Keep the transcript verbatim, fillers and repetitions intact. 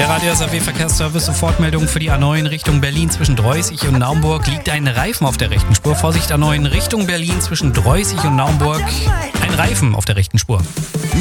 Der Radio S A W Verkehrsservice, Sofortmeldung für die A neun Richtung Berlin zwischen Dreußig und Naumburg. Liegt ein Reifen auf der rechten Spur. Vorsicht, A neun Richtung Berlin zwischen Dreußig und Naumburg. Ein Reifen auf der rechten Spur.